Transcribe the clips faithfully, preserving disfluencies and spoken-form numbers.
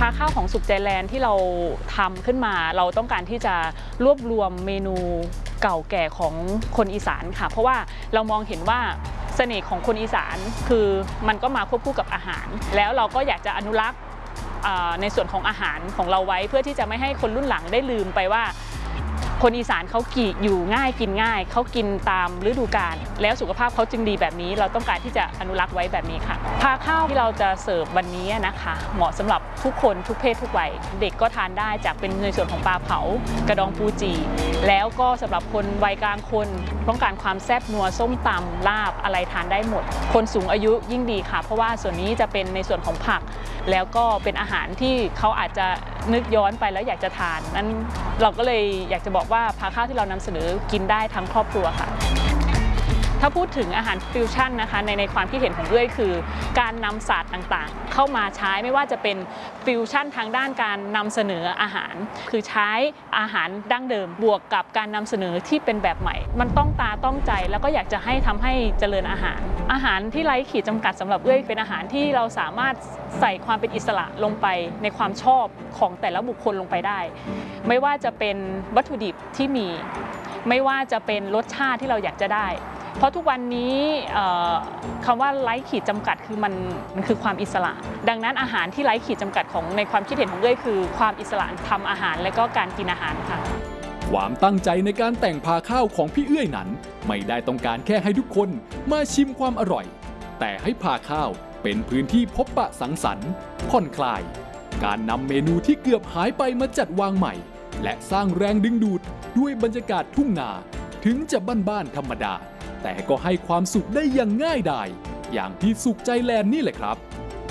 าข้าวของสุขใจแลนด์ที่เราทำขึ้นมาเราต้องการที่จะรวบรวมเมนูเก่าแก่ของคนอีสานค่ะเพราะว่าเรามองเห็นว่าเสน่ห์ของคนอีสานคือมันก็มาควบคู่กับอาหารแล้วเราก็อยากจะอนุรักษ์ในส่วนของอาหารของเราไว้เพื่อที่จะไม่ให้คนรุ่นหลังได้ลืมไปว่าคนอีสานเขากินอยู่ง่ายกินง่ายเขากินตามฤดูกาลแล้วสุขภาพเขาจึงดีแบบนี้เราต้องการที่จะอนุรักษ์ไว้แบบนี้ค่ะพาข้าวที่เราจะเสิร์ฟวันนี้นะคะเหมาะสำหรับทุกคนทุกเพศทุกวัยเด็กก็ทานได้จากเป็นในส่วนของปลาเผากระดองปูจีแล้วก็สำหรับคนวัยกลางคนต้องการความแซ่บนัวส้มตำลาบอะไรทานได้หมดคนสูงอายุยิ่งดีค่ะเพราะว่าส่วนนี้จะเป็นในส่วนของผักแล้วก็เป็นอาหารที่เขาอาจจะนึกย้อนไปแล้วอยากจะทานนั้นเราก็เลยอยากจะบอกว่าพาข้าวที่เรานำเสนอกินได้ทั้งครอบครัวค่ะถ้าพูดถึงอาหารฟิวชั่นนะคะในในความคิดเห็นของเอื้อยคือการนำศาสตร์ต่างๆเข้ามาใช้ไม่ว่าจะเป็นฟิวชั่นทางด้านการนำเสนออาหารคือใช้อาหารดั้งเดิมบวกกับการนำเสนอที่เป็นแบบใหม่มันต้องตาต้องใจแล้วก็อยากจะให้ทำให้เจริญอาหารอาหารที่ไร้ขีดจำกัดสำหรับเอื้อยเป็นอาหารที่เราสามารถใส่ความเป็นอิสระลงไปในความชอบของแต่ละบุคคลลงไปได้ไม่ว่าจะเป็นวัตถุดิบที่มีไม่ว่าจะเป็นรสชาติที่เราอยากจะได้เพราะทุกวันนี้คำว่าไร้ขีดจำกัดคือมันมันคือความอิสระดังนั้นอาหารที่ไร้ขีดจำกัดของในความคิดเห็นของเอื้อยคือความอิสระทำอาหารและก็การกินอาหารค่ะความตั้งใจในการแต่งพาข้าวของพี่เอื้อยนั้นไม่ได้ต้องการแค่ให้ทุกคนมาชิมความอร่อยแต่ให้พาข้าวเป็นพื้นที่พบปะสังสรรค์ผ่อนคลายการนำเมนูที่เกือบหายไปมาจัดวางใหม่และสร้างแรงดึงดูดด้วยบรรยากาศทุ่งนาถึงจะบ้านๆธรรมดาแต่ก็ให้ความสุขได้อย่างง่ายดายอย่างที่สุขใจแลนด์นี่แหละครับ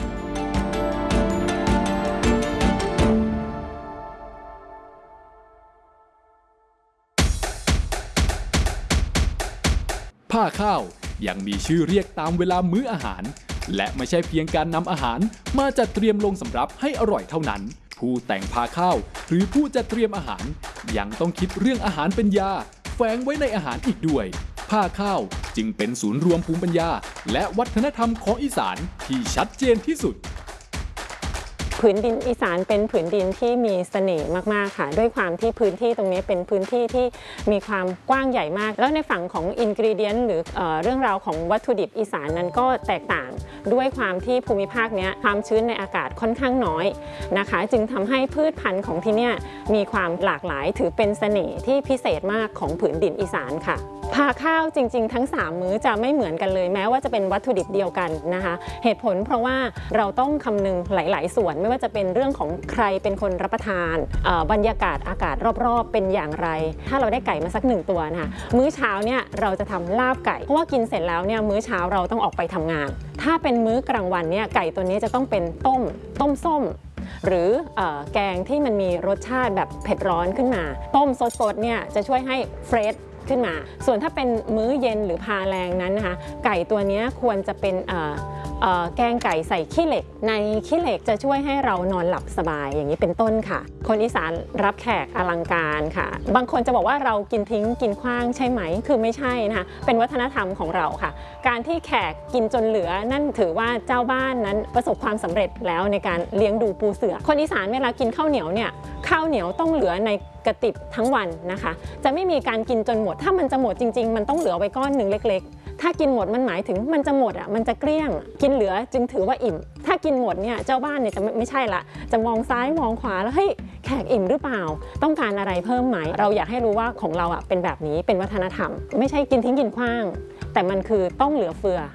ผ้าข้าวยังมีชื่อเรียกตามเวลามื้ออาหารและไม่ใช่เพียงการนำอาหารมาจัดเตรียมลงสำรับให้อร่อยเท่านั้นผู้แต่งผ้าข้าวหรือผู้จัดเตรียมอาหารยังต้องคิดเรื่องอาหารเป็นยาแฝงไว้ในอาหารอีกด้วยผ้าข้าวจึงเป็นศูนย์รวมภูมิปัญญาและวัฒนธรรมของอีสานที่ชัดเจนที่สุดผืนดินอีสานเป็นผืนดินที่มีเสน่ห์มากๆค่ะด้วยความที่พื้นที่ตรงนี้เป็นพื้นที่ที่มีความกว้างใหญ่มากแล้วในฝั่งของอินกรีเดียนหรือเอ่อเรื่องราวของวัตถุดิบอีสานนั้นก็แตกต่างด้วยความที่ภูมิภาคนี้ความชื้นในอากาศค่อนข้างน้อยนะคะจึงทำให้พืชพันธุ์ของที่นี่มีความหลากหลายถือเป็นเสน่ห์ที่พิเศษมากของผืนดินอีสานค่ะพาข้าวจริงๆทั้งสามมื้อจะไม่เหมือนกันเลยแม้ว่าจะเป็นวัตถุดิบเดียวกันนะคะเหตุผลเพราะว่าเราต้องคำนึงหลายๆส่วนไม่ว่าจะเป็นเรื่องของใครเป็นคนรับประทานบรรยากาศอากาศรอบๆเป็นอย่างไรถ้าเราได้ไก่มาสักหนึ่งตัวนะคะมื้อเช้าเนี่ยเราจะทำลาบไก่เพราะว่ากินเสร็จแล้วเนี่ยมื้อเช้าเราต้องออกไปทำงานถ้าเป็นมื้อกลางวันเนี่ยไก่ตัวนี้จะต้องเป็นต้มต้มส้มหรือแกงที่มันมีรสชาติแบบเผ็ดร้อนขึ้นมาต้มสดๆเนี่ยจะช่วยให้เฟรชขึ้นมาส่วนถ้าเป็นมื้อเย็นหรือพาแรงนั้นนะคะไก่ตัวนี้ควรจะเป็นแกงไก่ใส่ขี้เหล็กในขี้เหล็กจะช่วยให้เรานอนหลับสบายอย่างนี้เป็นต้นค่ะคนอีสานรับแขกอลังการค่ะบางคนจะบอกว่าเรากินทิ้งกินขว้างใช่ไหมคือไม่ใช่นะคะเป็นวัฒนธรรมของเราค่ะการที่แขกกินจนเหลือนั่นถือว่าเจ้าบ้านนั้นประสบความสำเร็จแล้วในการเลี้ยงดูปูเสือคนอีสานเวลากินข้าวเหนียวเนี่ยข้าวเหนียวต้องเหลือในกระติบทั้งวันนะคะจะไม่มีการกินจนหมดถ้ามันจะหมดจริงๆมันต้องเหลือไว้ก้อนหนึ่งเล็กๆถ้ากินหมดมันหมายถึงมันจะหมดอ่ะมันจะเกลี้ยงกินเหลือจึงถือว่าอิ่มถ้ากินหมดเนี่ยเจ้าบ้านเนี่ยจะไม่ใช่ละจะมองซ้ายมองขวาแล้วเฮ้ยแขกอิ่มหรือเปล่าต้องการอะไรเพิ่มไหมเราอยากให้รู้ว่าของเราอ่ะเป็นแบบนี้เป็นวัฒนธรรมไม่ใช่กินทิ้งกินขว้างแต่มันคือต้องเหลือเฟือ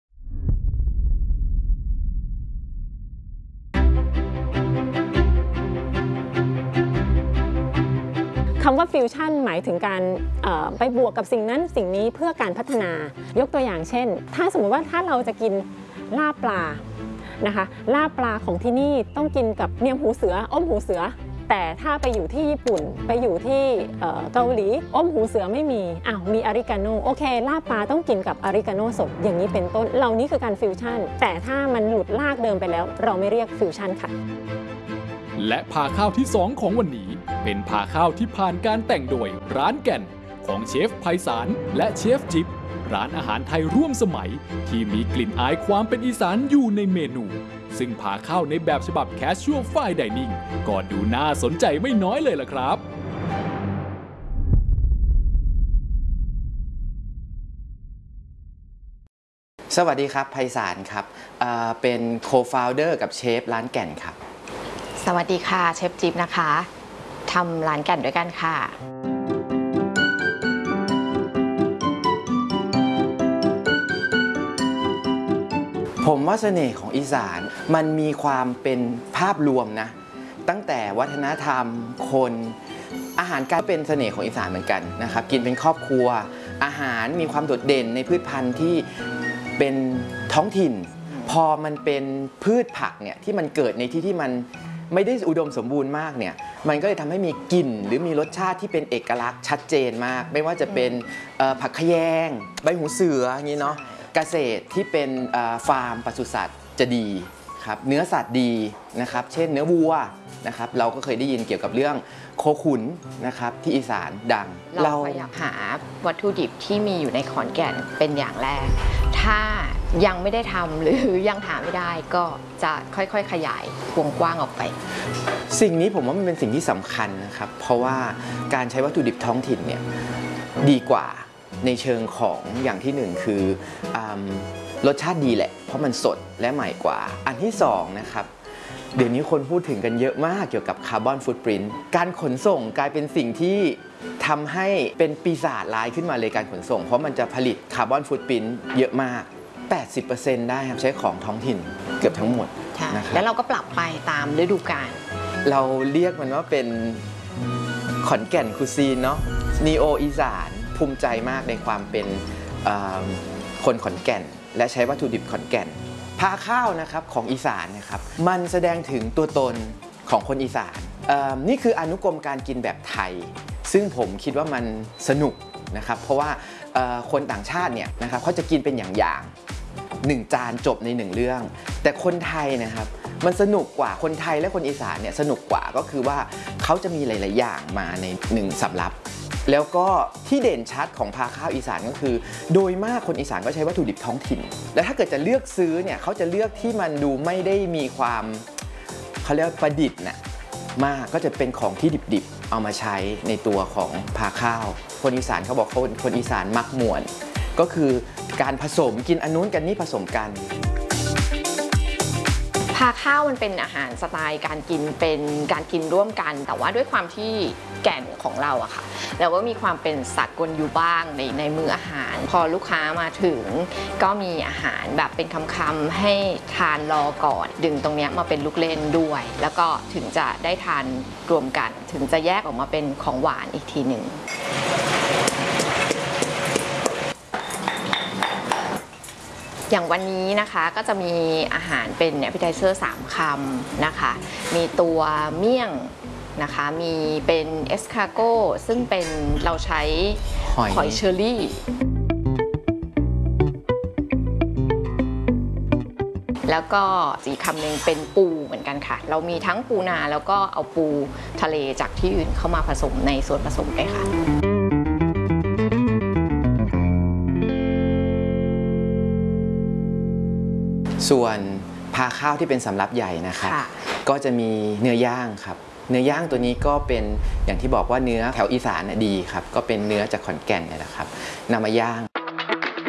คำว่าฟิวชั่นหมายถึงการไปบวกกับสิ่งนั้นสิ่งนี้เพื่อการพัฒนายกตัวอย่างเช่นถ้าสมมติว่าถ้าเราจะกินลาบปลานะคะลาบปลาของที่นี่ต้องกินกับเนียมหูเสืออ้อมหูเสือแต่ถ้าไปอยู่ที่ญี่ปุ่นไปอยู่ที่เกาหลีอ้อมหูเสือไม่มีอ้าวมีอาริกาโนโอเคลาบปลาต้องกินกับอาริกาโนสดอย่างนี้เป็นต้นเหล่านี้คือการฟิวชั่นแต่ถ้ามันหลุดลากเดิมไปแล้วเราไม่เรียกฟิวชั่นค่ะและพาข้าวที่สองของวันนี้เป็นพาข้าวที่ผ่านการแต่งโดยร้านแก่นของเชฟไพศาลและเชฟจิ๊บร้านอาหารไทยร่วมสมัยที่มีกลิ่นอายความเป็นอีสานอยู่ในเมนูซึ่งพาข้าวในแบบฉบับ Casual Fine Dining ก็ดูน่าสนใจไม่น้อยเลยล่ะครับสวัสดีครับไพศาลครับเอ่อเป็น Co-founder กับเชฟร้านแก่นครับสวัสดีค่ะเชฟจิ๊บนะคะทำร้านแก่นด้วยกันค่ะผมว่าเสน่ห์ของอีสานมันมีความเป็นภาพรวมนะตั้งแต่วัฒนธรรมคนอาหารการเป็นเสน่ห์ของอีสานเหมือนกันนะครับกินเป็นครอบครัวอาหารมีความโดดเด่นในพืชพันธุ์ที่เป็นท้องถิ่นพอมันเป็นพืชผักเนี่ยที่มันเกิดในที่ที่มันไม่ได้อุดมสมบูรณ์มากเนี่ยมันก็เลยทำให้มีกลิ่นหรือมีรสชาติที่เป็นเอกลักษณ์ชัดเจนมากไม่ว่าจะเป็นผักขยงใบหูเสืออย่างนี้เนาะเกษตรที่เป็นฟาร์มปศุสัตว์จะดีครับเนื้อสัตว์ดีนะครับเช่นเนื้อวัวนะครับเราก็เคยได้ยินเกี่ยวกับเรื่องโคขุนนะครับที่อีสานดังเราอยากหาวัตถุดิบที่มีอยู่ในขอนแก่นเป็นอย่างแรกถ้ายังไม่ได้ทำหรือยังหาไม่ได้ก็จะค่อยๆขยายวงกว้างออกไปสิ่งนี้ผมว่ามันเป็นสิ่งที่สำคัญนะครับเพราะว่าการใช้วัตถุดิบท้องถิ่นเนี่ยดีกว่าในเชิงของอย่างที่หนึ่งคือรสชาติดีแหละเพราะมันสดและใหม่กว่าอันที่สองนะครับเดี๋ยวนี้คนพูดถึงกันเยอะมากเกี่ยวกับคาร์บอนฟุตปรินท์การขนส่งกลายเป็นสิ่งที่ทำให้เป็นปีศาจร้ายขึ้นมาเลยการขนส่งเพราะมันจะผลิตคาร์บอนฟุตปรินท์เยอะมาก แปดสิบเปอร์เซ็นต์ ได้ครับใช้ของท้องถิ่นเกือบทั้งหมดนะครับแล้วเราก็ปรับไปตามฤดูกาลเราเรียกมันว่าเป็นขอนแก่นคูซีนเนาะนีโออีสานภูมิใจมากในความเป็นคนขอนแก่นและใช้วัตถุดิบขอนแก่นพาข้าวนะครับของอีสานนะครับมันแสดงถึงตัวตนของคนอีสานนี่คืออนุกรมการกินแบบไทยซึ่งผมคิดว่ามันสนุกนะครับเพราะว่าคนต่างชาติเนี่ยนะครับเขาจะกินเป็นอย่างๆหนึ่งจานจบในหนึ่งเรื่องแต่คนไทยนะครับมันสนุกกว่าคนไทยและคนอีสานเนี่ยสนุกกว่าก็คือว่าเขาจะมีหลายๆอย่างมาในหนึ่งสำรับแล้วก็ที่เด่นชัดของพาข้าวอีสานก็คือโดยมากคนอีสานก็ใช้วัตถุดิบท้องถิ่นและถ้าเกิดจะเลือกซื้อเนี่ยเขาจะเลือกที่มันดูไม่ได้มีความเขาเรียกประดิษฐ์นะมากก็จะเป็นของที่ดิบๆเอามาใช้ในตัวของพาข้าวคนอีสานเขาบอกเขาคนอีสานมักม่วนก็คือการผสมกินอันนู้นกันนี่ผสมกันพาข้าวมันเป็นอาหารสไตล์การกินเป็นการกินร่วมกันแต่ว่าด้วยความที่แก่นของเราอะค่ะแล้วก็มีความเป็นสากลอยู่บ้างในในมื้ออาหารพอลูกค้ามาถึงก็มีอาหารแบบเป็นคำๆให้ทานรอก่อนดึงตรงนี้มาเป็นลูกเล่นด้วยแล้วก็ถึงจะได้ทานรวมกันถึงจะแยกออกมาเป็นของหวานอีกทีหนึ่งอย่างวันนี้นะคะก็จะมีอาหารเป็น appetizer สามคำนะคะมีตัวเมี่ยงนะคะมีเป็นเอสคาโก้ซึ่งเป็นเราใช้หอยเชอรี่แล้วก็อีกคำหนึ่งเป็นปูเหมือนกันค่ะเรามีทั้งปูนาแล้วก็เอาปูทะเลจากที่อื่นเข้ามาผสมในส่วนผสมด้วยค่ะส่วนพาข้าวที่เป็นสำรับใหญ่นะครับก็จะมีเนื้อย่างครับเนื้อย่างตัวนี้ก็เป็นอย่างที่บอกว่าเนื้อแถวอีสานดีครับก็เป็นเนื้อจากขอนแก่นเนี่ยนะครับนำมาย่าง